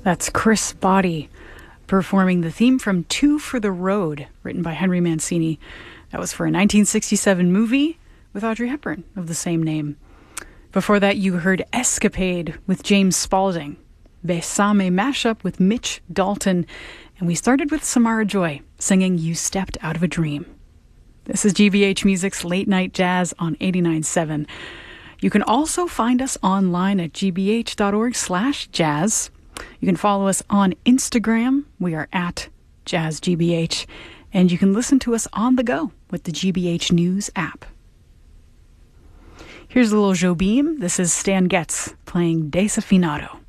That's Chris Body performing the theme from Two for the Road, written by Henry Mancini. That was for a 1967 movie with Audrey Hepburn of the same name. Before that, you heard Escapade with James Spaulding, Besame mashup with Mitch Dalton, and we started with Samara Joy singing You Stepped Out of a Dream. This is GBH Music's Late Night Jazz on 89.7. You can also find us online at gbh.org/jazz. You can follow us on Instagram. We are at JazzGBH. And you can listen to us on the go with the GBH News app. Here's a little Jobim. This is Stan Getz playing Desafinado.